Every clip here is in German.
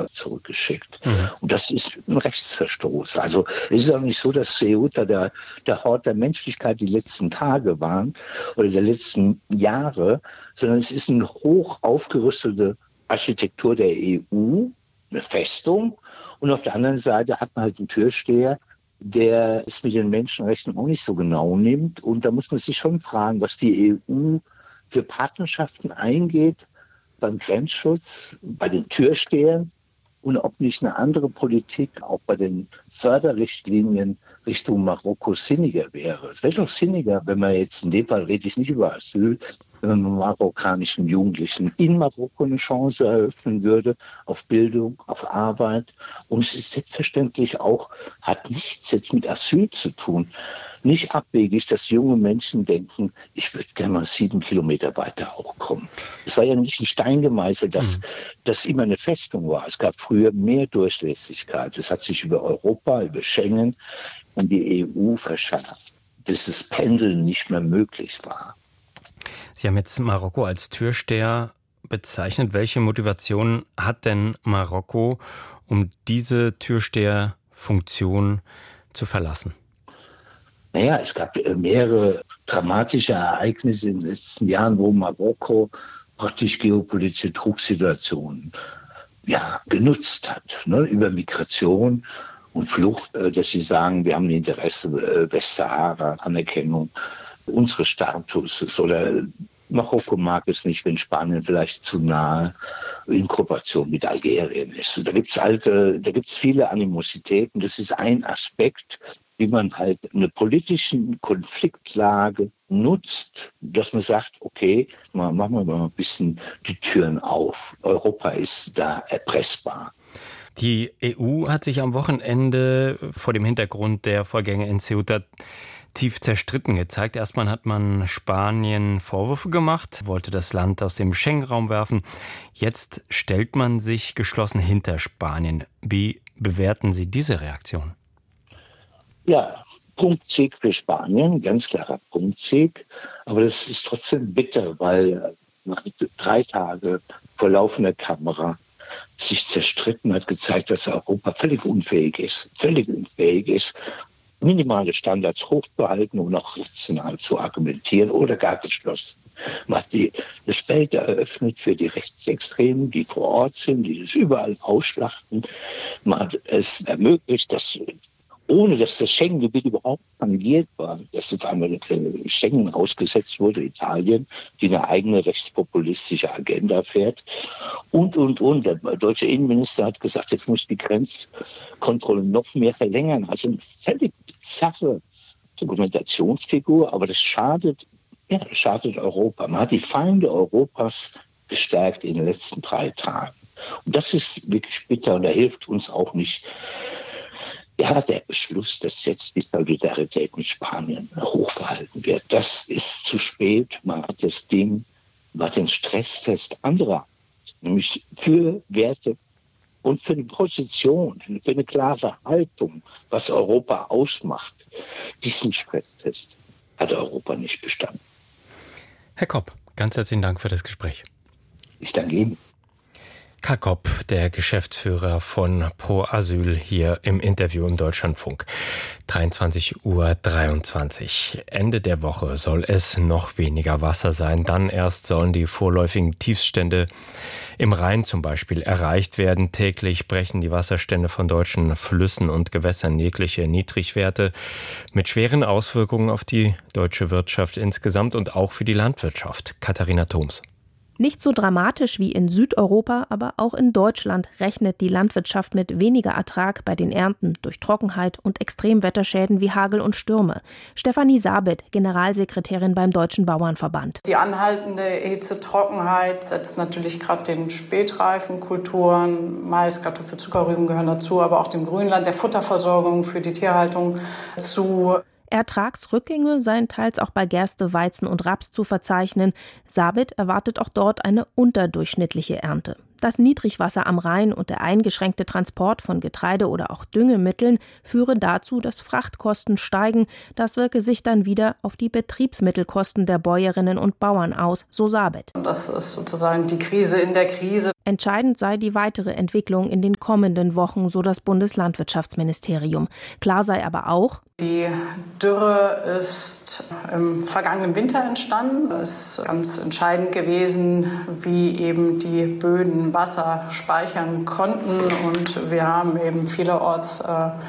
Jahre zurückgeschickt. Und das ist ein Rechtsverstoß. Also es ist auch nicht so, dass Ceuta der Hort der Menschlichkeit die letzten Tage waren oder der letzten Jahre, sondern es ist eine hoch aufgerüstete Architektur der EU, eine Festung. Und auf der anderen Seite hat man halt einen Türsteher, der es mit den Menschenrechten auch nicht so genau nimmt. Und da muss man sich schon fragen, was die EU für Partnerschaften eingeht beim Grenzschutz, bei den Türstehern und ob nicht eine andere Politik auch bei den Förderrichtlinien Richtung Marokko sinniger wäre. Es wäre doch sinniger, wenn man jetzt, in dem Fall rede ich nicht über Asyl, wenn man marokkanischen Jugendlichen in Marokko eine Chance eröffnen würde auf Bildung, auf Arbeit. Und es ist selbstverständlich auch, hat nichts jetzt mit Asyl zu tun. Nicht abwegig, dass junge Menschen denken, ich würde gerne mal 7 Kilometer weiter auch kommen. Es war ja nicht ein Stein gemeißelt, dass das immer eine Festung war. Es gab früher mehr Durchlässigkeit. Es hat sich über Europa, über Schengen und die EU verschärft, dass das Pendeln nicht mehr möglich war. Sie haben jetzt Marokko als Türsteher bezeichnet. Welche Motivation hat denn Marokko, um diese Türsteherfunktion zu verlassen? Naja, es gab mehrere dramatische Ereignisse in den letzten Jahren, wo Marokko praktisch geopolitische Drucksituationen genutzt hat, über Migration und Flucht, dass sie sagen, wir haben ein Interesse, Westsahara, Anerkennung unseres Statuses oder Marokko mag es nicht, wenn Spanien vielleicht zu nahe in Kooperation mit Algerien ist. Da gibt's viele Animositäten. Das ist ein Aspekt, wie man halt eine politische Konfliktlage nutzt, dass man sagt, okay, machen wir mal ein bisschen die Türen auf. Europa ist da erpressbar. Die EU hat sich am Wochenende vor dem Hintergrund der Vorgänge in Ceuta tief zerstritten gezeigt. Erstmal hat man Spanien Vorwürfe gemacht, wollte das Land aus dem Schengen-Raum werfen. Jetzt stellt man sich geschlossen hinter Spanien. Wie bewerten Sie diese Reaktion? Ja, Punktsieg für Spanien, ganz klarer Punktsieg. Aber das ist trotzdem bitter, weil nach 3 Tage vor laufender Kamera sich zerstritten hat, gezeigt, dass Europa völlig unfähig ist, minimale Standards hochzuhalten und auch rational zu argumentieren oder gar geschlossen. Man hat das Feld eröffnet für die Rechtsextremen, die vor Ort sind, die es überall ausschlachten. Man hat es ermöglicht, dass ohne dass das Schengen-Gebiet überhaupt tangiert war, dass auf einmal Schengen ausgesetzt wurde, Italien, die eine eigene rechtspopulistische Agenda fährt. Und. Der deutsche Innenminister hat gesagt, jetzt muss die Grenzkontrolle noch mehr verlängern. Also eine völlig bizarre Dokumentationsfigur, aber das schadet Europa. Man hat die Feinde Europas gestärkt in den letzten 3 Tagen. Und das ist wirklich bitter und da hilft uns auch nicht. Ja, der Beschluss, dass jetzt die Solidarität mit Spanien hochgehalten wird, das ist zu spät. Man hat den Stresstest anderer, nämlich für Werte und für eine Position, für eine klare Haltung, was Europa ausmacht. Diesen Stresstest hat Europa nicht bestanden. Herr Kopp, ganz herzlichen Dank für das Gespräch. Ich danke Ihnen. Karl Kopp, der Geschäftsführer von Pro Asyl, hier im Interview im Deutschlandfunk. 23:23 Uhr. Ende der Woche soll es noch weniger Wasser sein. Dann erst sollen die vorläufigen Tiefststände im Rhein zum Beispiel erreicht werden. Täglich brechen die Wasserstände von deutschen Flüssen und Gewässern jegliche Niedrigwerte mit schweren Auswirkungen auf die deutsche Wirtschaft insgesamt und auch für die Landwirtschaft. Katharina Thoms. Nicht so dramatisch wie in Südeuropa, aber auch in Deutschland rechnet die Landwirtschaft mit weniger Ertrag bei den Ernten durch Trockenheit und Extremwetterschäden wie Hagel und Stürme. Stefanie Sabit, Generalsekretärin beim Deutschen Bauernverband. Die anhaltende Hitze, Trockenheit setzt natürlich gerade den Spätreifenkulturen, Mais, Kartoffel, Zuckerrüben gehören dazu, aber auch dem Grünland, der Futterversorgung für die Tierhaltung zu. Ertragsrückgänge seien teils auch bei Gerste, Weizen und Raps zu verzeichnen. Sabit erwartet auch dort eine unterdurchschnittliche Ernte. Das Niedrigwasser am Rhein und der eingeschränkte Transport von Getreide oder auch Düngemitteln führe dazu, dass Frachtkosten steigen. Das wirke sich dann wieder auf die Betriebsmittelkosten der Bäuerinnen und Bauern aus, so Sabet. Das ist sozusagen die Krise in der Krise. Entscheidend sei die weitere Entwicklung in den kommenden Wochen, so das Bundeslandwirtschaftsministerium. Klar sei aber auch, die Dürre ist im vergangenen Winter entstanden. Es ist ganz entscheidend gewesen, wie eben die Böden Wasser speichern konnten. Und wir haben eben vielerorts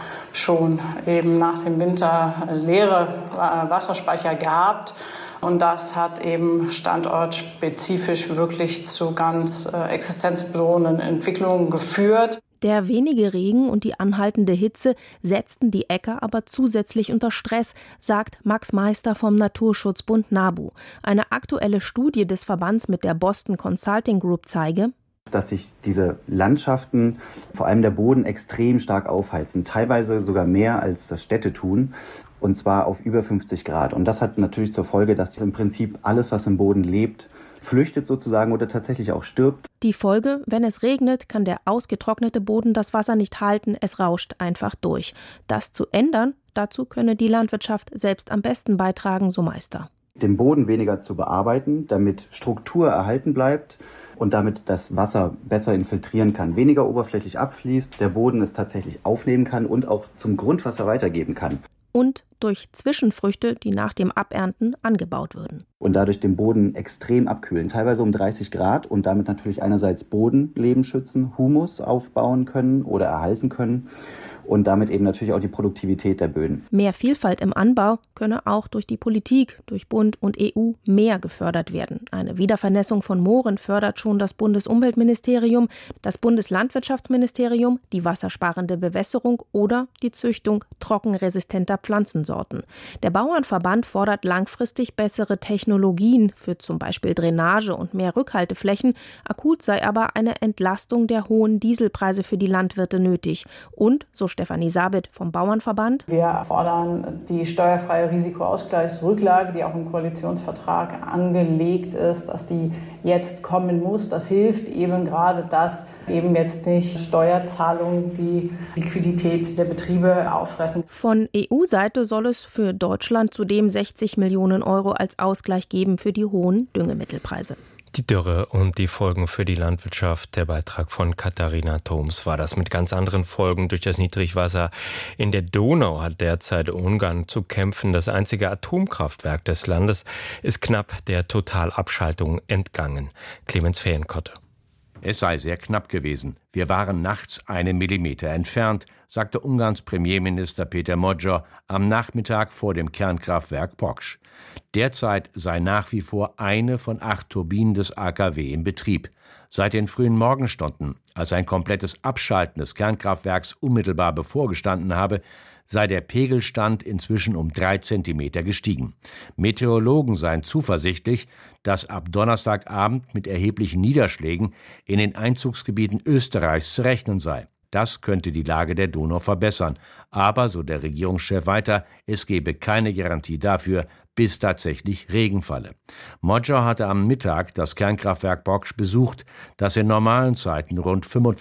schon eben nach dem Winter leere Wasserspeicher gehabt. Und das hat eben standortspezifisch wirklich zu ganz existenzbedrohenden Entwicklungen geführt. Der wenige Regen und die anhaltende Hitze setzten die Äcker aber zusätzlich unter Stress, sagt Max Meister vom Naturschutzbund NABU. Eine aktuelle Studie des Verbands mit der Boston Consulting Group zeige, dass sich diese Landschaften, vor allem der Boden, extrem stark aufheizen, teilweise sogar mehr als das Städte tun, und zwar auf über 50 Grad. Und das hat natürlich zur Folge, dass im Prinzip alles, was im Boden lebt, flüchtet sozusagen oder tatsächlich auch stirbt. Die Folge: Wenn es regnet, kann der ausgetrocknete Boden das Wasser nicht halten, es rauscht einfach durch. Das zu ändern, dazu könne die Landwirtschaft selbst am besten beitragen, so Meister. Den Boden weniger zu bearbeiten, damit Struktur erhalten bleibt und damit das Wasser besser infiltrieren kann, weniger oberflächlich abfließt, der Boden es tatsächlich aufnehmen kann und auch zum Grundwasser weitergeben kann. Und durch Zwischenfrüchte, die nach dem Abernten angebaut würden. Und dadurch den Boden extrem abkühlen, teilweise um 30 Grad und damit natürlich einerseits Bodenleben schützen, Humus aufbauen können oder erhalten können und damit eben natürlich auch die Produktivität der Böden. Mehr Vielfalt im Anbau könne auch durch die Politik, durch Bund und EU mehr gefördert werden. Eine Wiedervernässung von Mooren fördert schon das Bundesumweltministerium, das Bundeslandwirtschaftsministerium, die wassersparende Bewässerung oder die Züchtung trockenresistenter Pflanzensorten. Der Bauernverband fordert langfristig bessere Technologien für zum Beispiel Drainage und mehr Rückhalteflächen. Akut sei aber eine Entlastung der hohen Dieselpreise für die Landwirte nötig. Und, so Stefanie Sabet vom Bauernverband, wir fordern die steuerfreie Risikoausgleichsrücklage, die auch im Koalitionsvertrag angelegt ist, dass die jetzt kommen muss. Das hilft eben gerade, dass eben jetzt nicht Steuerzahlungen die Liquidität der Betriebe auffressen. Von EU-Seite soll es für Deutschland zudem 60 Millionen Euro als Ausgleich geben für die hohen Düngemittelpreise. Die Dürre und die Folgen für die Landwirtschaft. Der Beitrag von Katharina Thoms war das, mit ganz anderen Folgen. Durch das Niedrigwasser in der Donau hat derzeit Ungarn zu kämpfen. Das einzige Atomkraftwerk des Landes ist knapp der Totalabschaltung entgangen. Clemens Fehrenkotte. Es sei sehr knapp gewesen. Wir waren nachts 1 Millimeter entfernt, sagte Ungarns Premierminister Péter Magyar am Nachmittag vor dem Kernkraftwerk Poksch. Derzeit sei nach wie vor eine von 8 Turbinen des AKW in Betrieb. Seit den frühen Morgenstunden, als ein komplettes Abschalten des Kernkraftwerks unmittelbar bevorgestanden habe, sei der Pegelstand inzwischen um 3 Zentimeter gestiegen. Meteorologen seien zuversichtlich, dass ab Donnerstagabend mit erheblichen Niederschlägen in den Einzugsgebieten Österreichs zu rechnen sei. Das könnte die Lage der Donau verbessern. Aber, so der Regierungschef weiter, es gebe keine Garantie dafür, bis tatsächlich Regen falle. Magyar hatte am Mittag das Kernkraftwerk Poksch besucht, das in normalen Zeiten rund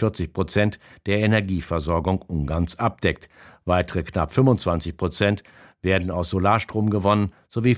45% der Energieversorgung Ungarns abdeckt. Weitere knapp 25% werden aus Solarstrom gewonnen, sowie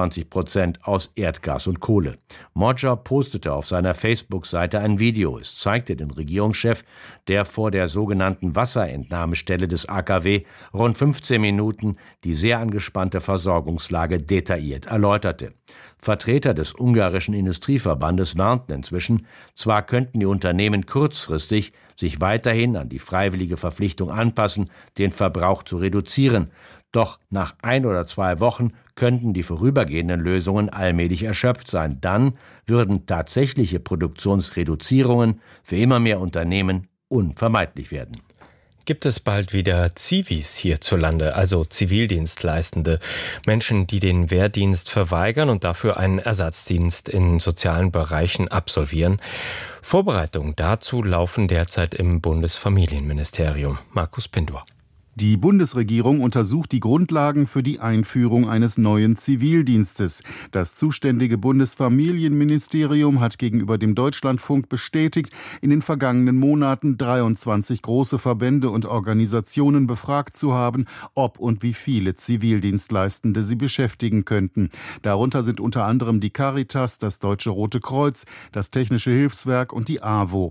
25% aus Erdgas und Kohle. Magyar postete auf seiner Facebook-Seite ein Video. Es zeigte den Regierungschef, der vor der sogenannten Wasserentnahmestelle des AKW rund 15 Minuten die sehr angespannte Versorgungslage detailliert erläuterte. Vertreter des ungarischen Industrieverbandes warnten inzwischen, zwar könnten die Unternehmen kurzfristig sich weiterhin an die freiwillige Verpflichtung anpassen, den Verbrauch zu reduzieren, doch nach 1 oder 2 Wochen könnten die vorübergehenden Lösungen allmählich erschöpft sein. Dann würden tatsächliche Produktionsreduzierungen für immer mehr Unternehmen unvermeidlich werden. Gibt es bald wieder Zivis hierzulande, also Zivildienstleistende, Menschen, die den Wehrdienst verweigern und dafür einen Ersatzdienst in sozialen Bereichen absolvieren? Vorbereitungen dazu laufen derzeit im Bundesfamilienministerium. Markus Pindur. Die Bundesregierung untersucht die Grundlagen für die Einführung eines neuen Zivildienstes. Das zuständige Bundesfamilienministerium hat gegenüber dem Deutschlandfunk bestätigt, in den vergangenen Monaten 23 große Verbände und Organisationen befragt zu haben, ob und wie viele Zivildienstleistende sie beschäftigen könnten. Darunter sind unter anderem die Caritas, das Deutsche Rote Kreuz, das Technische Hilfswerk und die AWO.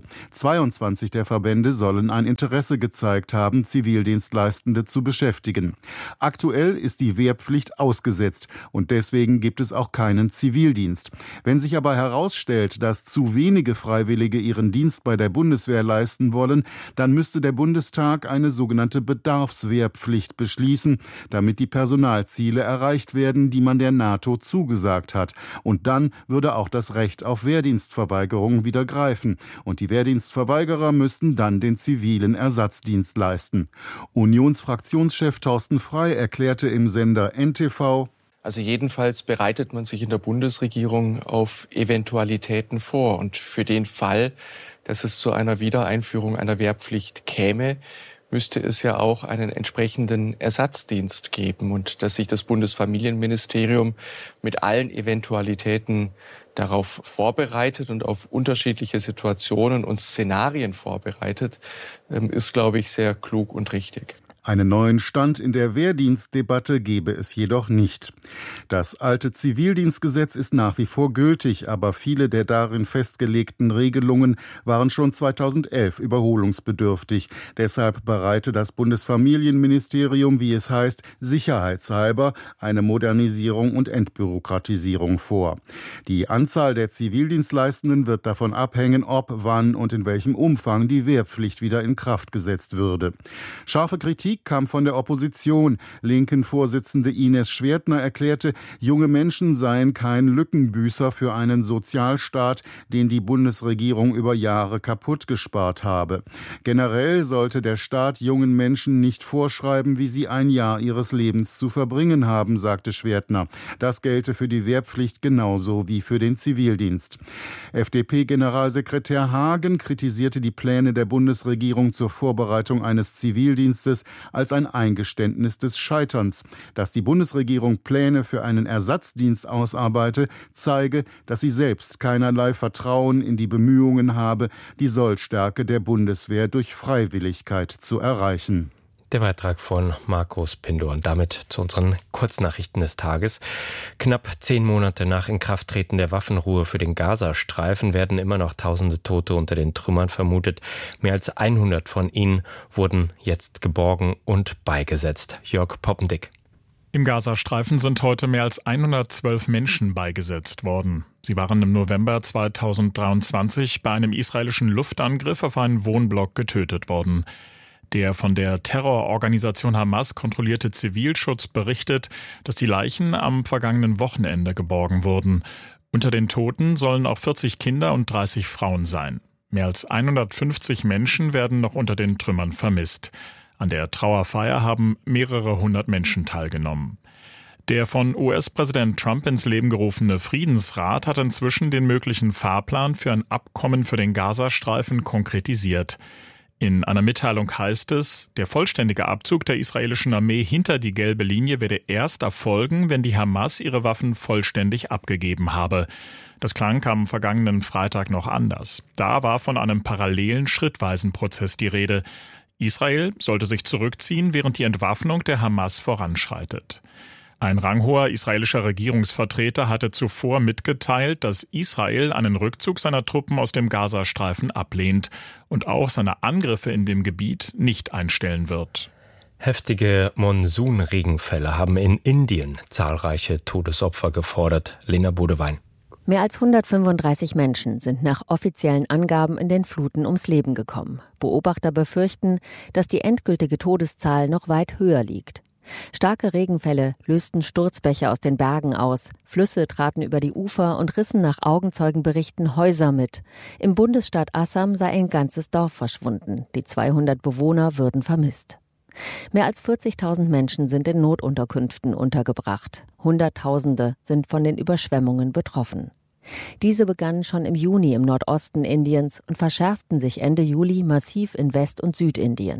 22 der Verbände sollen ein Interesse gezeigt haben, Zivildienstleistende zu beschäftigen. Aktuell ist die Wehrpflicht ausgesetzt und deswegen gibt es auch keinen Zivildienst. Wenn sich aber herausstellt, dass zu wenige Freiwillige ihren Dienst bei der Bundeswehr leisten wollen, dann müsste der Bundestag eine sogenannte Bedarfswehrpflicht beschließen, damit die Personalziele erreicht werden, die man der NATO zugesagt hat. Und dann würde auch das Recht auf Wehrdienstverweigerung wieder greifen. Und die Wehrdienstverweigerer müssten dann den zivilen Ersatzdienst leisten. Unionsfraktionschef Thorsten Frey erklärte im Sender NTV: Also jedenfalls bereitet man sich in der Bundesregierung auf Eventualitäten vor. Und für den Fall, dass es zu einer Wiedereinführung einer Wehrpflicht käme, müsste es ja auch einen entsprechenden Ersatzdienst geben. Und dass sich das Bundesfamilienministerium mit allen Eventualitäten darauf vorbereitet und auf unterschiedliche Situationen und Szenarien vorbereitet, ist, glaube ich, sehr klug und richtig. Einen neuen Stand in der Wehrdienstdebatte gebe es jedoch nicht. Das alte Zivildienstgesetz ist nach wie vor gültig, aber viele der darin festgelegten Regelungen waren schon 2011 überholungsbedürftig. Deshalb bereite das Bundesfamilienministerium, wie es heißt, sicherheitshalber eine Modernisierung und Entbürokratisierung vor. Die Anzahl der Zivildienstleistenden wird davon abhängen, ob, wann und in welchem Umfang die Wehrpflicht wieder in Kraft gesetzt würde. Scharfe Kritik kam von der Opposition. Linken-Vorsitzende Ines Schwertner erklärte, junge Menschen seien kein Lückenbüßer für einen Sozialstaat, den die Bundesregierung über Jahre kaputt gespart habe. Generell sollte der Staat jungen Menschen nicht vorschreiben, wie sie ein Jahr ihres Lebens zu verbringen haben, sagte Schwertner. Das gelte für die Wehrpflicht genauso wie für den Zivildienst. FDP-Generalsekretär Hagen kritisierte die Pläne der Bundesregierung zur Vorbereitung eines Zivildienstes als ein Eingeständnis des Scheiterns. Dass die Bundesregierung Pläne für einen Ersatzdienst ausarbeite, zeige, dass sie selbst keinerlei Vertrauen in die Bemühungen habe, die Sollstärke der Bundeswehr durch Freiwilligkeit zu erreichen. Der Beitrag von Markus Pindor und damit zu unseren Kurznachrichten des Tages. Knapp 10 Monate nach Inkrafttreten der Waffenruhe für den Gazastreifen werden immer noch Tausende Tote unter den Trümmern vermutet. Mehr als 100 von ihnen wurden jetzt geborgen und beigesetzt. Jörg Poppendick. Im Gazastreifen sind heute mehr als 112 Menschen beigesetzt worden. Sie waren im November 2023 bei einem israelischen Luftangriff auf einen Wohnblock getötet worden. Der von der Terrororganisation Hamas kontrollierte Zivilschutz berichtet, dass die Leichen am vergangenen Wochenende geborgen wurden. Unter den Toten sollen auch 40 Kinder und 30 Frauen sein. Mehr als 150 Menschen werden noch unter den Trümmern vermisst. An der Trauerfeier haben mehrere hundert Menschen teilgenommen. Der von US-Präsident Trump ins Leben gerufene Friedensrat hat inzwischen den möglichen Fahrplan für ein Abkommen für den Gazastreifen konkretisiert. In einer Mitteilung heißt es, der vollständige Abzug der israelischen Armee hinter die gelbe Linie werde erst erfolgen, wenn die Hamas ihre Waffen vollständig abgegeben habe. Das klang am vergangenen Freitag noch anders. Da war von einem parallelen, schrittweisen Prozess die Rede. Israel sollte sich zurückziehen, während die Entwaffnung der Hamas voranschreitet. Ein ranghoher israelischer Regierungsvertreter hatte zuvor mitgeteilt, dass Israel einen Rückzug seiner Truppen aus dem Gazastreifen ablehnt und auch seine Angriffe in dem Gebiet nicht einstellen wird. Heftige Monsunregenfälle haben in Indien zahlreiche Todesopfer gefordert. Lena Bodewein. Mehr als 135 Menschen sind nach offiziellen Angaben in den Fluten ums Leben gekommen. Beobachter befürchten, dass die endgültige Todeszahl noch weit höher liegt. Starke Regenfälle lösten Sturzbäche aus den Bergen aus, Flüsse traten über die Ufer und rissen nach Augenzeugenberichten Häuser mit. Im Bundesstaat Assam sei ein ganzes Dorf verschwunden, die 200 Bewohner würden vermisst. Mehr als 40.000 Menschen sind in Notunterkünften untergebracht. Hunderttausende sind von den Überschwemmungen betroffen. Diese begannen schon im Juni im Nordosten Indiens und verschärften sich Ende Juli massiv in West- und Südindien.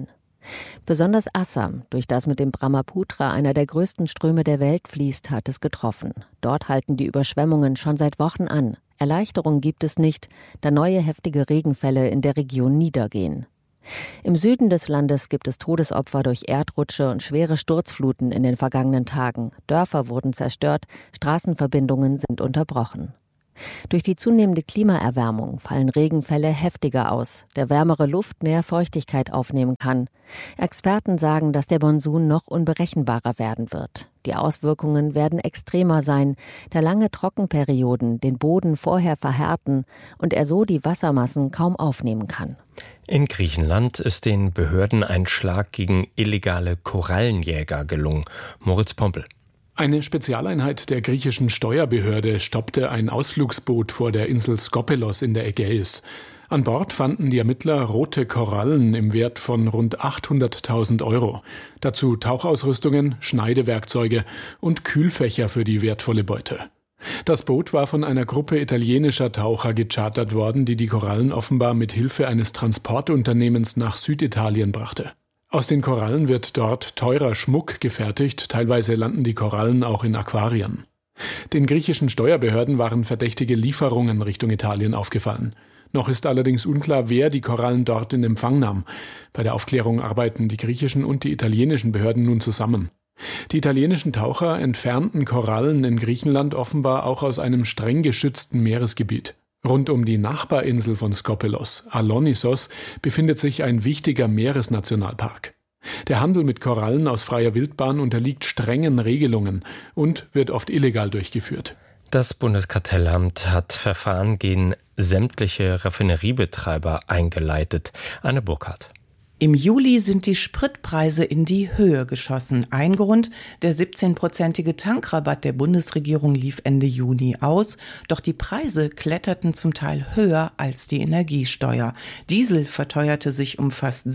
Besonders Assam, durch das mit dem Brahmaputra einer der größten Ströme der Welt fließt, hat es getroffen. Dort halten die Überschwemmungen schon seit Wochen an. Erleichterung gibt es nicht, da neue heftige Regenfälle in der Region niedergehen. Im Süden des Landes gibt es Todesopfer durch Erdrutsche und schwere Sturzfluten in den vergangenen Tagen. Dörfer wurden zerstört, Straßenverbindungen sind unterbrochen. Durch die zunehmende Klimaerwärmung fallen Regenfälle heftiger aus, der wärmere Luft mehr Feuchtigkeit aufnehmen kann. Experten sagen, dass der Monsun noch unberechenbarer werden wird. Die Auswirkungen werden extremer sein, da lange Trockenperioden den Boden vorher verhärten und er so die Wassermassen kaum aufnehmen kann. In Griechenland ist den Behörden ein Schlag gegen illegale Korallenjäger gelungen. Moritz Pompel. Eine Spezialeinheit der griechischen Steuerbehörde stoppte ein Ausflugsboot vor der Insel Skopelos in der Ägäis. An Bord fanden die Ermittler rote Korallen im Wert von rund 800.000 €. Dazu Tauchausrüstungen, Schneidewerkzeuge und Kühlfächer für die wertvolle Beute. Das Boot war von einer Gruppe italienischer Taucher gechartert worden, die die Korallen offenbar mit Hilfe eines Transportunternehmens nach Süditalien brachte. Aus den Korallen wird dort teurer Schmuck gefertigt, teilweise landen die Korallen auch in Aquarien. Den griechischen Steuerbehörden waren verdächtige Lieferungen Richtung Italien aufgefallen. Noch ist allerdings unklar, wer die Korallen dort in Empfang nahm. Bei der Aufklärung arbeiten die griechischen und die italienischen Behörden nun zusammen. Die italienischen Taucher entfernten Korallen in Griechenland offenbar auch aus einem streng geschützten Meeresgebiet. Rund um die Nachbarinsel von Skopelos, Alonissos, befindet sich ein wichtiger Meeresnationalpark. Der Handel mit Korallen aus freier Wildbahn unterliegt strengen Regelungen und wird oft illegal durchgeführt. Das Bundeskartellamt hat Verfahren gegen sämtliche Raffineriebetreiber eingeleitet. Anne Burkhardt. Im Juli sind die Spritpreise in die Höhe geschossen. Ein Grund, der 17-prozentige Tankrabatt der Bundesregierung lief Ende Juni aus. Doch die Preise kletterten zum Teil höher als die Energiesteuer. Diesel verteuerte sich um fast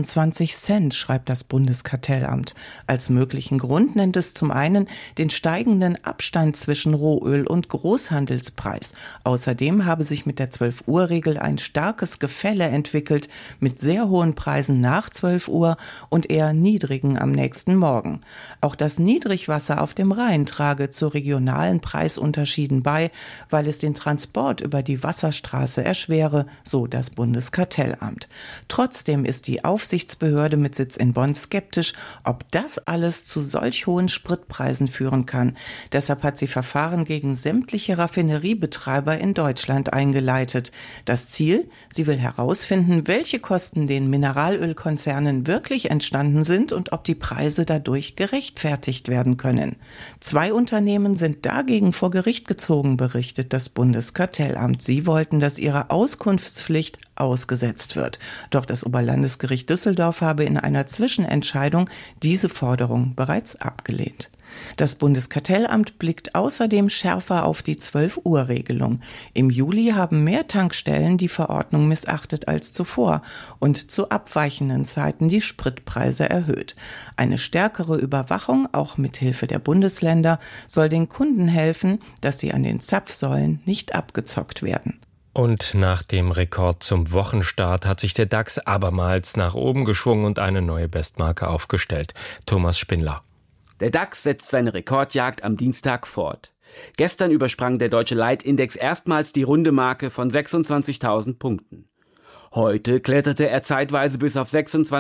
27 Cent, schreibt das Bundeskartellamt. Als möglichen Grund nennt es zum einen den steigenden Abstand zwischen Rohöl und Großhandelspreis. Außerdem habe sich mit der 12-Uhr-Regel ein starkes Gefälle entwickelt mit sehr hohen Preisen nach 12 Uhr und eher niedrigen am nächsten Morgen. Auch das Niedrigwasser auf dem Rhein trage zu regionalen Preisunterschieden bei, weil es den Transport über die Wasserstraße erschwere, so das Bundeskartellamt. Trotzdem ist die Aufsichtsbehörde mit Sitz in Bonn skeptisch, ob das alles zu solch hohen Spritpreisen führen kann. Deshalb hat sie Verfahren gegen sämtliche Raffineriebetreiber in Deutschland eingeleitet. Das Ziel? Sie will herausfinden, welche Kosten den Mineralölkonzernen wirklich entstanden sind und ob die Preise dadurch gerechtfertigt werden können. 2 Unternehmen sind dagegen vor Gericht gezogen, berichtet das Bundeskartellamt. Sie wollten, dass ihre Auskunftspflicht ausgesetzt wird. Doch das Oberlandesgericht Düsseldorf habe in einer Zwischenentscheidung diese Forderung bereits abgelehnt. Das Bundeskartellamt blickt außerdem schärfer auf die 12-Uhr-Regelung. Im Juli haben mehr Tankstellen die Verordnung missachtet als zuvor und zu abweichenden Zeiten die Spritpreise erhöht. Eine stärkere Überwachung, auch mit Hilfe der Bundesländer, soll den Kunden helfen, dass sie an den Zapfsäulen nicht abgezockt werden. Und nach dem Rekord zum Wochenstart hat sich der DAX abermals nach oben geschwungen und eine neue Bestmarke aufgestellt. Thomas Spindler. Der DAX setzt seine Rekordjagd am Dienstag fort. Gestern übersprang der deutsche Leitindex erstmals die runde Marke von 26.000 Punkten. Heute kletterte er zeitweise bis auf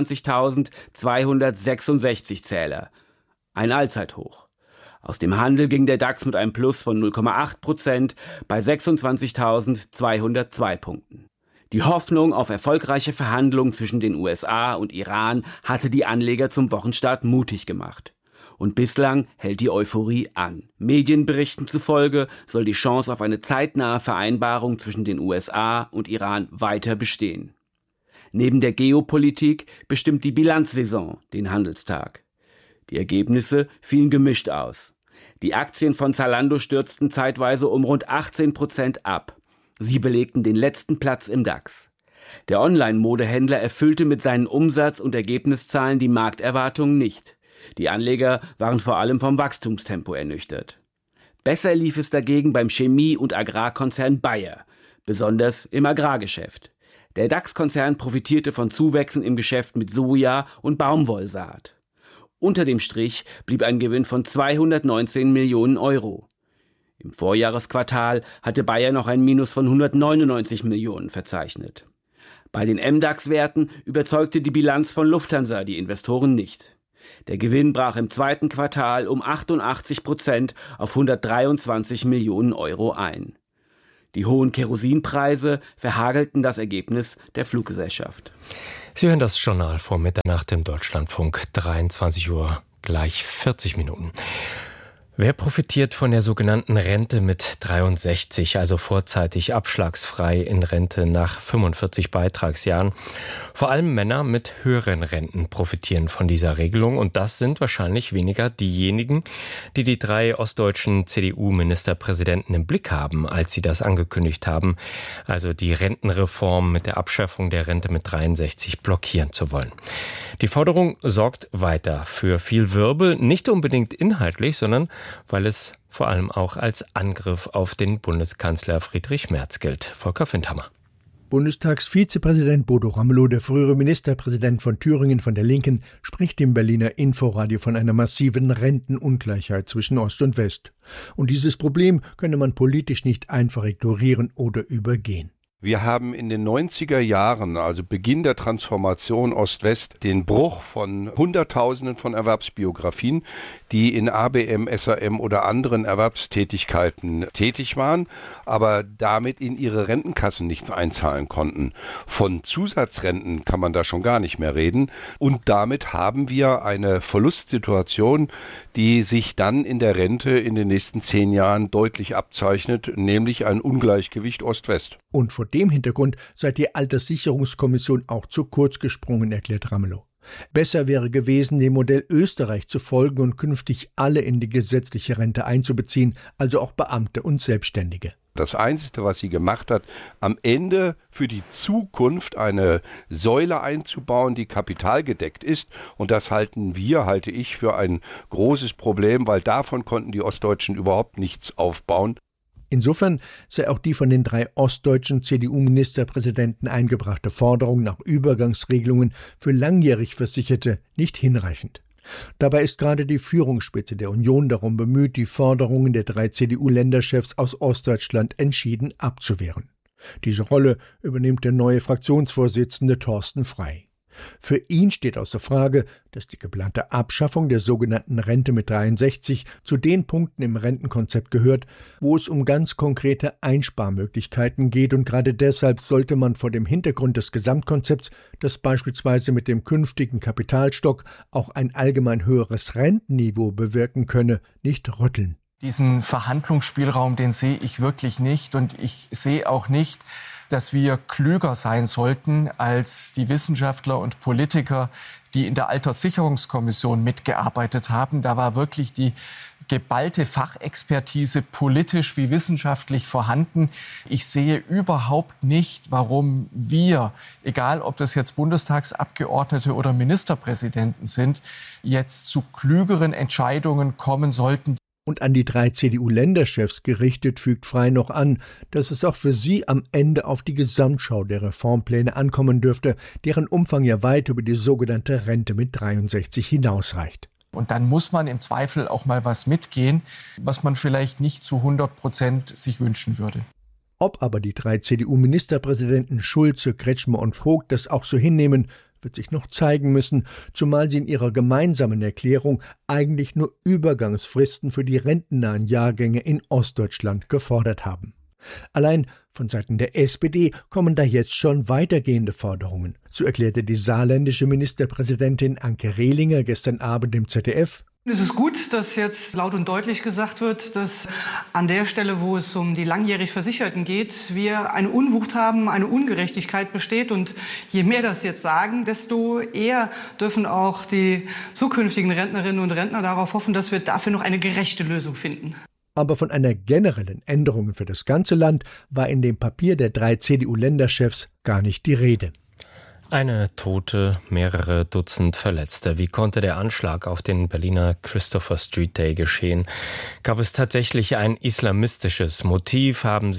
26.266 Zähler. Ein Allzeithoch. Aus dem Handel ging der DAX mit einem Plus von 0,8% bei 26.202 Punkten. Die Hoffnung auf erfolgreiche Verhandlungen zwischen den USA und Iran hatte die Anleger zum Wochenstart mutig gemacht. Und bislang hält die Euphorie an. Medienberichten zufolge soll die Chance auf eine zeitnahe Vereinbarung zwischen den USA und Iran weiter bestehen. Neben der Geopolitik bestimmt die Bilanzsaison den Handelstag. Die Ergebnisse fielen gemischt aus. Die Aktien von Zalando stürzten zeitweise um rund 18% ab. Sie belegten den letzten Platz im DAX. Der Online-Modehändler erfüllte mit seinen Umsatz- und Ergebniszahlen die Markterwartungen nicht. Die Anleger waren vor allem vom Wachstumstempo ernüchtert. Besser lief es dagegen beim Chemie- und Agrarkonzern Bayer, besonders im Agrargeschäft. Der DAX-Konzern profitierte von Zuwächsen im Geschäft mit Soja und Baumwollsaat. Unter dem Strich blieb ein Gewinn von 219 Millionen Euro. Im Vorjahresquartal hatte Bayer noch ein Minus von 199 Millionen verzeichnet. Bei den MDAX-Werten überzeugte die Bilanz von Lufthansa die Investoren nicht. Der Gewinn brach im zweiten Quartal um 88% auf 123 Millionen Euro ein. Die hohen Kerosinpreise verhagelten das Ergebnis der Fluggesellschaft. Sie hören das Journal vor Mitternacht im Deutschlandfunk, 23 Uhr, gleich 40 Minuten. Wer profitiert von der sogenannten Rente mit 63, also vorzeitig abschlagsfrei in Rente nach 45 Beitragsjahren? Vor allem Männer mit höheren Renten profitieren von dieser Regelung und das sind wahrscheinlich weniger diejenigen, die die 3 ostdeutschen CDU-Ministerpräsidenten im Blick haben, als sie das angekündigt haben, also die Rentenreform mit der Abschaffung der Rente mit 63 blockieren zu wollen. Die Forderung sorgt weiter für viel Wirbel, nicht unbedingt inhaltlich, sondern weil es vor allem auch als Angriff auf den Bundeskanzler Friedrich Merz gilt. Volker Findhammer. Bundestagsvizepräsident Bodo Ramelow, der frühere Ministerpräsident von Thüringen von der Linken, spricht im Berliner Inforadio von einer massiven Rentenungleichheit zwischen Ost und West. Und dieses Problem könne man politisch nicht einfach ignorieren oder übergehen. Wir haben in den 90er Jahren, also Beginn der Transformation Ost-West, den Bruch von Hunderttausenden von Erwerbsbiografien, die in ABM, SAM oder anderen Erwerbstätigkeiten tätig waren, aber damit in ihre Rentenkassen nichts einzahlen konnten. Von Zusatzrenten kann man da schon gar nicht mehr reden. Und damit haben wir eine Verlustsituation, die sich dann in der Rente in den nächsten 10 Jahren deutlich abzeichnet, nämlich ein Ungleichgewicht Ost-West. Und vor dem Hintergrund sei die Alterssicherungskommission auch zu kurz gesprungen, erklärt Ramelow. Besser wäre gewesen, dem Modell Österreich zu folgen und künftig alle in die gesetzliche Rente einzubeziehen, also auch Beamte und Selbstständige. Das Einzige, was sie gemacht hat, am Ende für die Zukunft eine Säule einzubauen, die kapitalgedeckt ist. Und das halte ich für ein großes Problem, weil davon konnten die Ostdeutschen überhaupt nichts aufbauen. Insofern sei auch die von den 3 ostdeutschen CDU-Ministerpräsidenten eingebrachte Forderung nach Übergangsregelungen für langjährig Versicherte nicht hinreichend. Dabei ist gerade die Führungsspitze der Union darum bemüht, die Forderungen der 3 CDU-Länderchefs aus Ostdeutschland entschieden abzuwehren. Diese Rolle übernimmt der neue Fraktionsvorsitzende Thorsten Frey. Für ihn steht außer Frage, dass die geplante Abschaffung der sogenannten Rente mit 63 zu den Punkten im Rentenkonzept gehört, wo es um ganz konkrete Einsparmöglichkeiten geht, und gerade deshalb sollte man vor dem Hintergrund des Gesamtkonzepts, das beispielsweise mit dem künftigen Kapitalstock auch ein allgemein höheres Rentenniveau bewirken könne, nicht rütteln. Diesen Verhandlungsspielraum, den sehe ich wirklich nicht, und ich sehe auch nicht, dass wir klüger sein sollten als die Wissenschaftler und Politiker, die in der Alterssicherungskommission mitgearbeitet haben. Da war wirklich die geballte Fachexpertise politisch wie wissenschaftlich vorhanden. Ich sehe überhaupt nicht, warum wir, egal ob das jetzt Bundestagsabgeordnete oder Ministerpräsidenten sind, jetzt zu klügeren Entscheidungen kommen sollten. Und an die 3 CDU-Länderchefs gerichtet fügt Frey noch an, dass es auch für sie am Ende auf die Gesamtschau der Reformpläne ankommen dürfte, deren Umfang ja weit über die sogenannte Rente mit 63 hinausreicht. Und dann muss man im Zweifel auch mal was mitgehen, was man vielleicht nicht zu 100% sich wünschen würde. Ob aber die 3 CDU-Ministerpräsidenten Schulze, Kretschmer und Vogt das auch so hinnehmen, wird sich noch zeigen müssen, zumal sie in ihrer gemeinsamen Erklärung eigentlich nur Übergangsfristen für die rentennahen Jahrgänge in Ostdeutschland gefordert haben. Allein von Seiten der SPD kommen da jetzt schon weitergehende Forderungen. So erklärte die saarländische Ministerpräsidentin Anke Rehlinger gestern Abend im ZDF: Es ist gut, dass jetzt laut und deutlich gesagt wird, dass an der Stelle, wo es um die langjährig Versicherten geht, wir eine Unwucht haben, eine Ungerechtigkeit besteht. Und je mehr das jetzt sagen, desto eher dürfen auch die zukünftigen Rentnerinnen und Rentner darauf hoffen, dass wir dafür noch eine gerechte Lösung finden. Aber von einer generellen Änderung für das ganze Land war in dem Papier der 3 CDU-Länderchefs gar nicht die Rede. Eine Tote, mehrere Dutzend Verletzte. Wie konnte der Anschlag auf den Berliner Christopher Street Day geschehen? Gab es tatsächlich ein islamistisches Motiv? Haben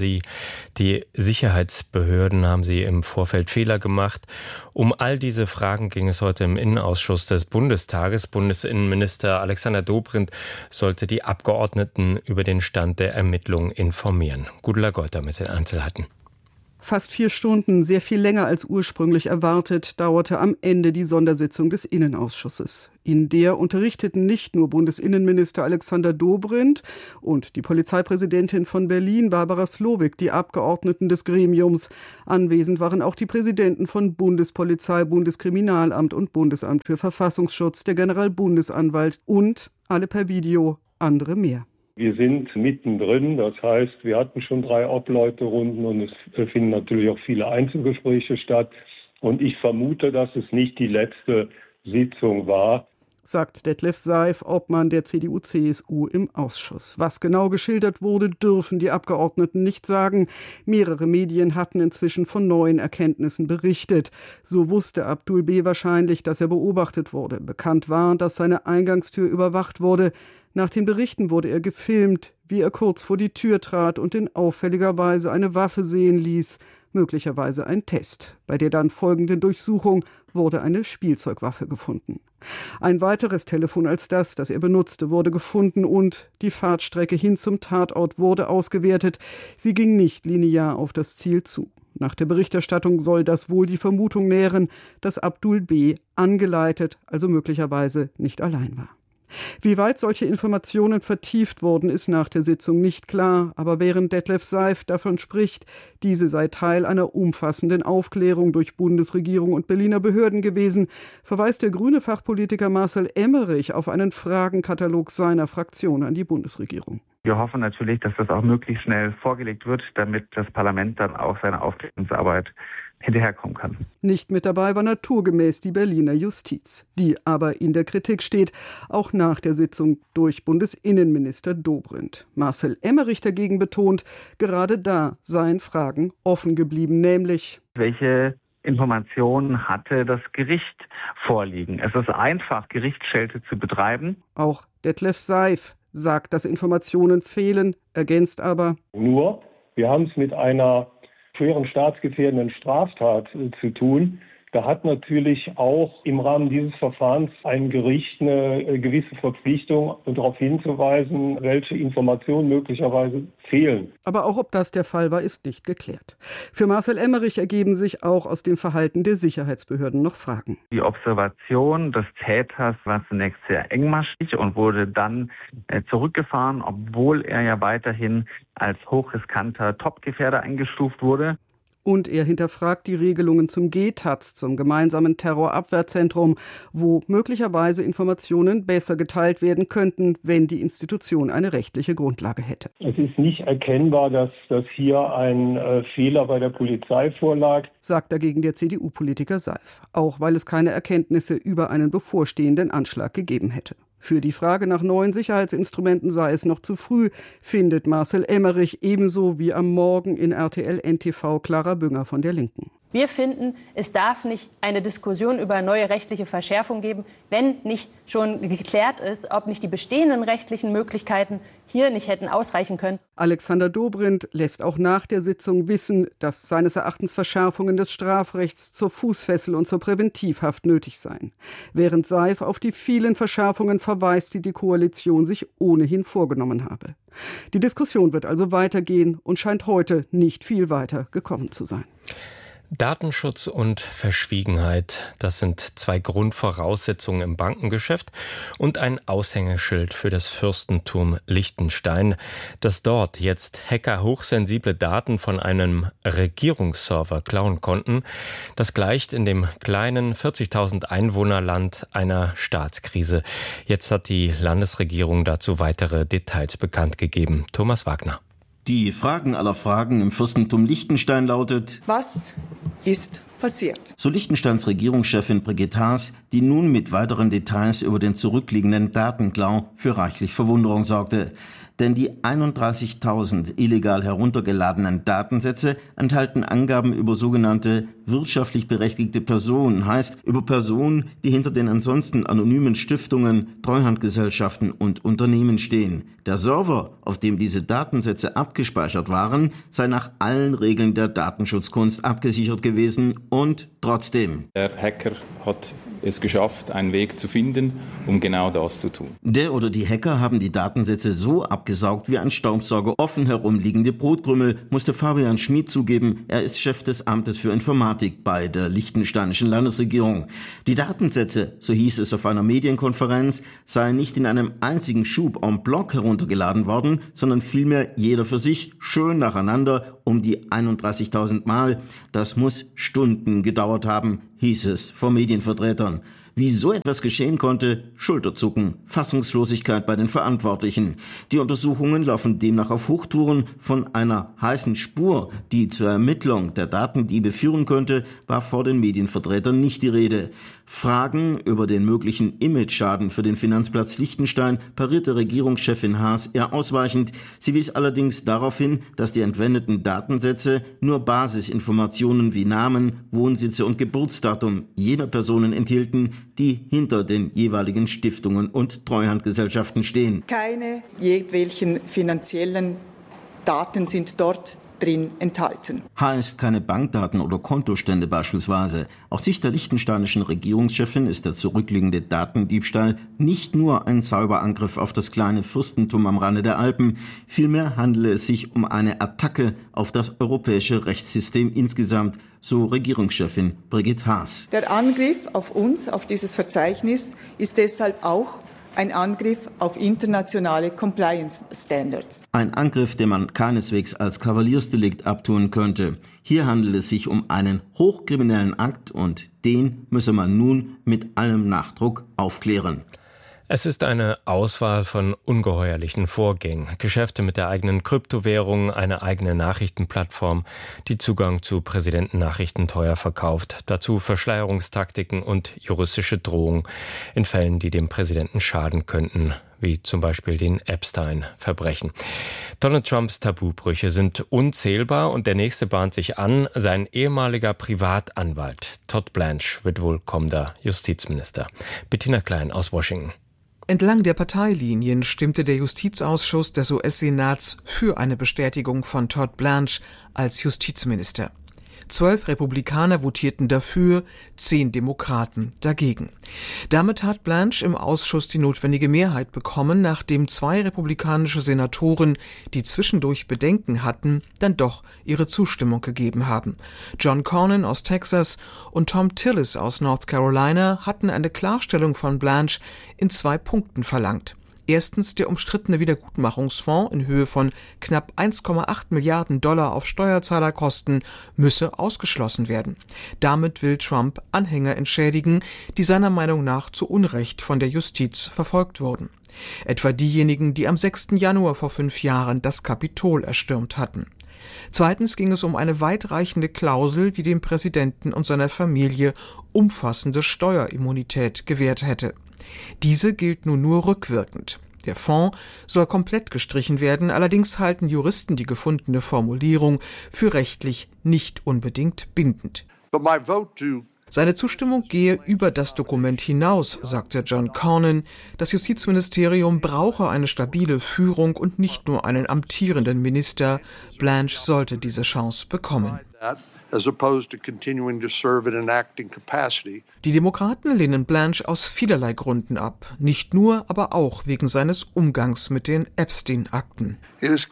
die Sicherheitsbehörden im Vorfeld Fehler gemacht? Um all diese Fragen ging es heute im Innenausschuss des Bundestages. Bundesinnenminister Alexander Dobrindt sollte die Abgeordneten über den Stand der Ermittlungen informieren. Gudula Golter mit den Einzelheiten. Fast 4 Stunden, sehr viel länger als ursprünglich erwartet, dauerte am Ende die Sondersitzung des Innenausschusses. In der unterrichteten nicht nur Bundesinnenminister Alexander Dobrindt und die Polizeipräsidentin von Berlin, Barbara Slowik, die Abgeordneten des Gremiums. Anwesend waren auch die Präsidenten von Bundespolizei, Bundeskriminalamt und Bundesamt für Verfassungsschutz, der Generalbundesanwalt und alle per Video, andere mehr. Wir sind mittendrin, das heißt, wir hatten schon 3 Obleute-Runden und es finden natürlich auch viele Einzelgespräche statt. Und ich vermute, dass es nicht die letzte Sitzung war, sagt Detlef Seif, Obmann der CDU-CSU im Ausschuss. Was genau geschildert wurde, dürfen die Abgeordneten nicht sagen. Mehrere Medien hatten inzwischen von neuen Erkenntnissen berichtet. So wusste Abdul B. wahrscheinlich, dass er beobachtet wurde. Bekannt war, dass seine Eingangstür überwacht wurde. Nach den Berichten wurde er gefilmt, wie er kurz vor die Tür trat und in auffälliger Weise eine Waffe sehen ließ, möglicherweise ein Test. Bei der dann folgenden Durchsuchung wurde eine Spielzeugwaffe gefunden. Ein weiteres Telefon als das er benutzte, wurde gefunden und die Fahrtstrecke hin zum Tatort wurde ausgewertet. Sie ging nicht linear auf das Ziel zu. Nach der Berichterstattung soll das wohl die Vermutung nähren, dass Abdul B. angeleitet, also möglicherweise nicht allein war. Wie weit solche Informationen vertieft wurden, ist nach der Sitzung nicht klar. Aber während Detlef Seif davon spricht, diese sei Teil einer umfassenden Aufklärung durch Bundesregierung und Berliner Behörden gewesen, verweist der grüne Fachpolitiker Marcel Emmerich auf einen Fragenkatalog seiner Fraktion an die Bundesregierung. Wir hoffen natürlich, dass das auch möglichst schnell vorgelegt wird, damit das Parlament dann auch seine Aufklärungsarbeit hinterherkommen kann. Nicht mit dabei war naturgemäß die Berliner Justiz, die aber in der Kritik steht, auch nach der Sitzung durch Bundesinnenminister Dobrindt. Marcel Emmerich dagegen betont, gerade da seien Fragen offen geblieben, nämlich: Welche Informationen hatte das Gericht vorliegen? Es ist einfach, Gerichtsschelte zu betreiben. Auch Detlef Seif sagt, dass Informationen fehlen, ergänzt aber: Nur, wir haben es mit einer schweren staatsgefährdenden Straftat zu tun. Da hat natürlich auch im Rahmen dieses Verfahrens ein Gericht eine gewisse Verpflichtung, darauf hinzuweisen, welche Informationen möglicherweise fehlen. Aber auch ob das der Fall war, ist nicht geklärt. Für Marcel Emmerich ergeben sich auch aus dem Verhalten der Sicherheitsbehörden noch Fragen. Die Observation des Täters war zunächst sehr engmaschig und wurde dann zurückgefahren, obwohl er ja weiterhin als hochriskanter Topgefährder eingestuft wurde. Und er hinterfragt die Regelungen zum GTAZ, zum gemeinsamen Terrorabwehrzentrum, wo möglicherweise Informationen besser geteilt werden könnten, wenn die Institution eine rechtliche Grundlage hätte. Es ist nicht erkennbar, dass hier ein Fehler bei der Polizei vorlag, sagt dagegen der CDU-Politiker Seif, auch weil es keine Erkenntnisse über einen bevorstehenden Anschlag gegeben hätte. Für die Frage nach neuen Sicherheitsinstrumenten sei es noch zu früh, findet Marcel Emmerich, ebenso wie am Morgen in RTL NTV Clara Bünger von der Linken. Wir finden, es darf nicht eine Diskussion über neue rechtliche Verschärfung geben, wenn nicht schon geklärt ist, ob nicht die bestehenden rechtlichen Möglichkeiten hier nicht hätten ausreichen können. Alexander Dobrindt lässt auch nach der Sitzung wissen, dass seines Erachtens Verschärfungen des Strafrechts zur Fußfessel und zur Präventivhaft nötig seien. Während Seif auf die vielen Verschärfungen verweist, die die Koalition sich ohnehin vorgenommen habe. Die Diskussion wird also weitergehen und scheint heute nicht viel weiter gekommen zu sein. Datenschutz und Verschwiegenheit, das sind 2 Grundvoraussetzungen im Bankengeschäft und ein Aushängeschild für das Fürstentum Liechtenstein. Dass dort jetzt Hacker hochsensible Daten von einem Regierungsserver klauen konnten, das gleicht in dem kleinen 40.000 Einwohnerland einer Staatskrise. Jetzt hat die Landesregierung dazu weitere Details bekannt gegeben. Thomas Wagner. Die Fragen aller Fragen im Fürstentum Liechtenstein lautet: Was ist passiert? So Liechtensteins Regierungschefin Brigitte Haas, die nun mit weiteren Details über den zurückliegenden Datenklau für reichlich Verwunderung sorgte. Denn die 31.000 illegal heruntergeladenen Datensätze enthalten Angaben über sogenannte wirtschaftlich berechtigte Personen, heißt über Personen, die hinter den ansonsten anonymen Stiftungen, Treuhandgesellschaften und Unternehmen stehen. Der Server, auf dem diese Datensätze abgespeichert waren, sei nach allen Regeln der Datenschutzkunst abgesichert gewesen und trotzdem. Der Hacker hat es geschafft, einen Weg zu finden, um genau das zu tun. Der oder die Hacker haben die Datensätze so abgesaugt wie ein Staubsauger offen herumliegende Brotkrümel, musste Fabian Schmid zugeben. Er ist Chef des Amtes für Informatik bei der liechtensteinischen Landesregierung. Die Datensätze, so hieß es auf einer Medienkonferenz, seien nicht in einem einzigen Schub en bloc heruntergeladen worden, sondern vielmehr jeder für sich, schön nacheinander, um die 31.000 Mal. Das muss Stunden gedauert haben, hieß es von Medienvertretern. Wie so etwas geschehen konnte, Schulterzucken, Fassungslosigkeit bei den Verantwortlichen. Die Untersuchungen laufen demnach auf Hochtouren. Von einer heißen Spur, die zur Ermittlung der Datendiebe führen könnte, war vor den Medienvertretern nicht die Rede. Fragen über den möglichen Imageschaden für den Finanzplatz Liechtenstein parierte Regierungschefin Haas eher ausweichend. Sie wies allerdings darauf hin, dass die entwendeten Datensätze nur Basisinformationen wie Namen, Wohnsitze und Geburtsdatum jener Personen enthielten, die hinter den jeweiligen Stiftungen und Treuhandgesellschaften stehen. Keine jedwelchen finanziellen Daten sind dort drin enthalten. Heißt keine Bankdaten oder Kontostände beispielsweise. Aus Sicht der liechtensteinischen Regierungschefin ist der zurückliegende Datendiebstahl nicht nur ein Cyberangriff auf das kleine Fürstentum am Rande der Alpen, vielmehr handele es sich um eine Attacke auf das europäische Rechtssystem insgesamt, so Regierungschefin Brigitte Haas. Der Angriff auf uns, auf dieses Verzeichnis, ist deshalb auch ein Angriff auf internationale Compliance Standards. Ein Angriff, den man keineswegs als Kavaliersdelikt abtun könnte. Hier handelt es sich um einen hochkriminellen Akt und den müsse man nun mit allem Nachdruck aufklären. Es ist eine Auswahl von ungeheuerlichen Vorgängen. Geschäfte mit der eigenen Kryptowährung, eine eigene Nachrichtenplattform, die Zugang zu Präsidentennachrichten teuer verkauft. Dazu Verschleierungstaktiken und juristische Drohungen in Fällen, die dem Präsidenten schaden könnten, wie zum Beispiel den Epstein-Verbrechen. Donald Trumps Tabubrüche sind unzählbar und der nächste bahnt sich an. Sein ehemaliger Privatanwalt Todd Blanche wird wohl kommender Justizminister. Bettina Klein aus Washington. Entlang der Parteilinien stimmte der Justizausschuss des US-Senats für eine Bestätigung von Todd Blanche als Justizminister. 12 Republikaner votierten dafür, 10 Demokraten dagegen. Damit hat Blanche im Ausschuss die notwendige Mehrheit bekommen, nachdem 2 republikanische Senatoren, die zwischendurch Bedenken hatten, dann doch ihre Zustimmung gegeben haben. John Cornyn aus Texas und Thom Tillis aus North Carolina hatten eine Klarstellung von Blanche in 2 Punkten verlangt. Erstens, der umstrittene Wiedergutmachungsfonds in Höhe von knapp 1,8 Milliarden $ auf Steuerzahlerkosten müsse ausgeschlossen werden. Damit will Trump Anhänger entschädigen, die seiner Meinung nach zu Unrecht von der Justiz verfolgt wurden. Etwa diejenigen, die am 6. Januar vor 5 Jahren das Kapitol erstürmt hatten. Zweitens ging es um eine weitreichende Klausel, die dem Präsidenten und seiner Familie umfassende Steuerimmunität gewährt hätte. Diese gilt nun nur rückwirkend. Der Fonds soll komplett gestrichen werden, allerdings halten Juristen die gefundene Formulierung für rechtlich nicht unbedingt bindend. Seine Zustimmung gehe über das Dokument hinaus, sagte John Cornyn. Das Justizministerium brauche eine stabile Führung und nicht nur einen amtierenden Minister. Blanche sollte diese Chance bekommen. Die Demokraten lehnen Blanche aus vielerlei Gründen ab, nicht nur, aber auch wegen seines Umgangs mit den Epstein-Akten. Es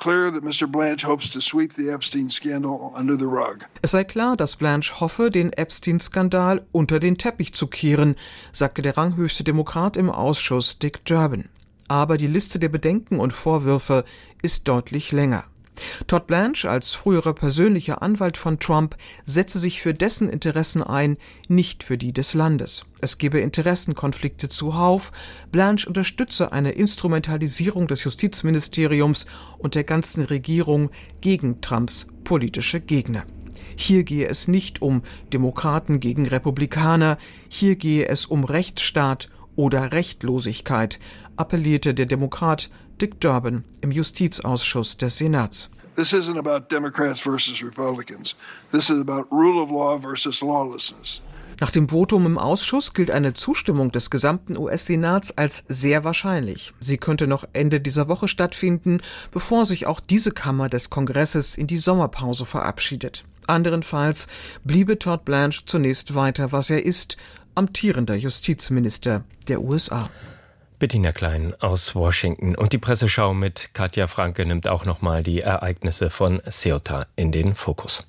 sei klar, dass Blanche hoffe, den Epstein-Skandal unter den Teppich zu kehren, sagte der ranghöchste Demokrat im Ausschuss, Dick Durbin. Aber die Liste der Bedenken und Vorwürfe ist deutlich länger. Todd Blanche als früherer persönlicher Anwalt von Trump setze sich für dessen Interessen ein, nicht für die des Landes. Es gebe Interessenkonflikte zuhauf. Blanche unterstütze eine Instrumentalisierung des Justizministeriums und der ganzen Regierung gegen Trumps politische Gegner. Hier gehe es nicht um Demokraten gegen Republikaner, hier gehe es um Rechtsstaat oder Rechtlosigkeit, appellierte der Demokrat Dick Durbin im Justizausschuss des Senats. This isn't about Democrats versus Republicans. This is about rule of law versus lawlessness. Nach dem Votum im Ausschuss gilt eine Zustimmung des gesamten US-Senats als sehr wahrscheinlich. Sie könnte noch Ende dieser Woche stattfinden, bevor sich auch diese Kammer des Kongresses in die Sommerpause verabschiedet. Anderenfalls bliebe Todd Blanche zunächst weiter, was er ist, amtierender Justizminister der USA. Bettina Klein aus Washington. Und die Presseschau mit Katja Franke nimmt auch nochmal die Ereignisse von Ceuta in den Fokus.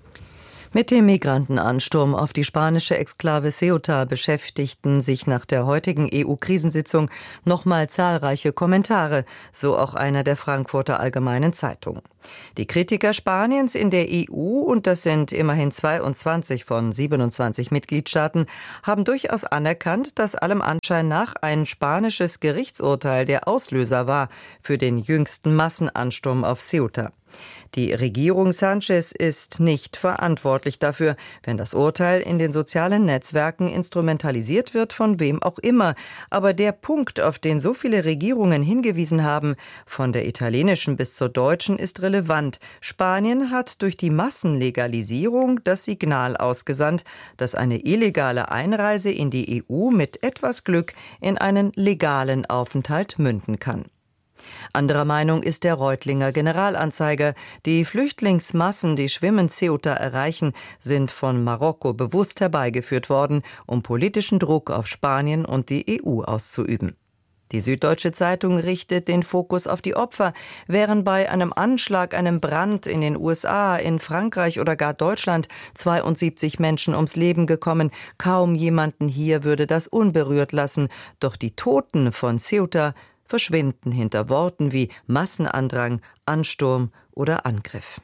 Mit dem Migrantenansturm auf die spanische Exklave Ceuta beschäftigten sich nach der heutigen EU-Krisensitzung nochmal zahlreiche Kommentare, so auch einer der Frankfurter Allgemeinen Zeitung. Die Kritiker Spaniens in der EU, und das sind immerhin 22 von 27 Mitgliedstaaten, haben durchaus anerkannt, dass allem Anschein nach ein spanisches Gerichtsurteil der Auslöser war für den jüngsten Massenansturm auf Ceuta. Die Regierung Sanchez ist nicht verantwortlich dafür, wenn das Urteil in den sozialen Netzwerken instrumentalisiert wird, von wem auch immer. Aber der Punkt, auf den so viele Regierungen hingewiesen haben, von der italienischen bis zur deutschen, ist relevant. Spanien hat durch die Massenlegalisierung das Signal ausgesandt, dass eine illegale Einreise in die EU mit etwas Glück in einen legalen Aufenthalt münden kann. Anderer Meinung ist der Reutlinger Generalanzeiger. Die Flüchtlingsmassen, die schwimmend Ceuta erreichen, sind von Marokko bewusst herbeigeführt worden, um politischen Druck auf Spanien und die EU auszuüben. Die Süddeutsche Zeitung richtet den Fokus auf die Opfer. Wären bei einem Anschlag, einem Brand in den USA, in Frankreich oder gar Deutschland 72 Menschen ums Leben gekommen, kaum jemanden hier würde das unberührt lassen. Doch die Toten von Ceuta verschwinden hinter Worten wie Massenandrang, Ansturm oder Angriff.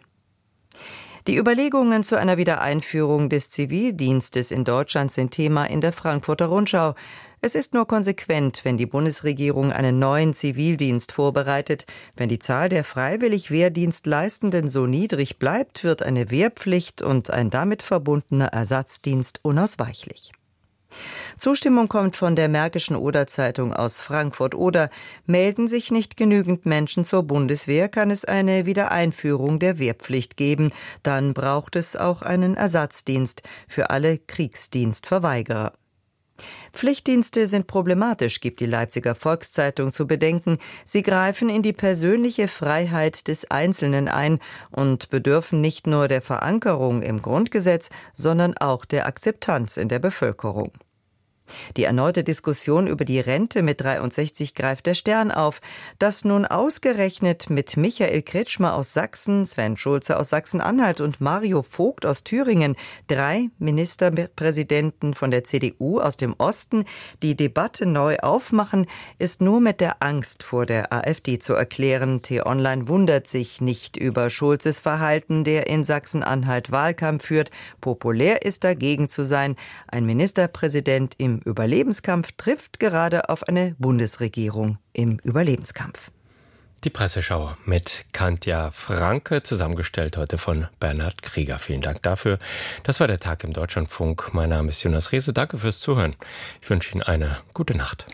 Die Überlegungen zu einer Wiedereinführung des Zivildienstes in Deutschland sind Thema in der Frankfurter Rundschau. Es ist nur konsequent, wenn die Bundesregierung einen neuen Zivildienst vorbereitet. Wenn die Zahl der freiwillig Wehrdienstleistenden so niedrig bleibt, wird eine Wehrpflicht und ein damit verbundener Ersatzdienst unausweichlich. Zustimmung kommt von der Märkischen Oder-Zeitung aus Frankfurt-Oder. Melden sich nicht genügend Menschen zur Bundeswehr, kann es eine Wiedereinführung der Wehrpflicht geben. Dann braucht es auch einen Ersatzdienst für alle Kriegsdienstverweigerer. Pflichtdienste sind problematisch, gibt die Leipziger Volkszeitung zu bedenken. Sie greifen in die persönliche Freiheit des Einzelnen ein und bedürfen nicht nur der Verankerung im Grundgesetz, sondern auch der Akzeptanz in der Bevölkerung. Die erneute Diskussion über die Rente mit 63 greift der Stern auf. Dass nun ausgerechnet mit Michael Kretschmer aus Sachsen, Sven Schulze aus Sachsen-Anhalt und Mario Vogt aus Thüringen 3 Ministerpräsidenten von der CDU aus dem Osten die Debatte neu aufmachen, ist nur mit der Angst vor der AfD zu erklären. T-Online wundert sich nicht über Schulzes Verhalten, der in Sachsen-Anhalt Wahlkampf führt. Populär ist dagegen zu sein. Ein Ministerpräsident im Überlebenskampf trifft gerade auf eine Bundesregierung im Überlebenskampf. Die Presseschau mit Katja Franke, zusammengestellt heute von Bernhard Krieger. Vielen Dank dafür. Das war der Tag im Deutschlandfunk. Mein Name ist Jonas Rehse. Danke fürs Zuhören. Ich wünsche Ihnen eine gute Nacht.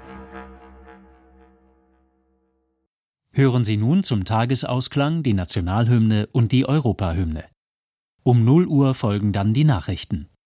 Hören Sie nun zum Tagesausklang die Nationalhymne und die Europahymne. Um 0 Uhr folgen dann die Nachrichten.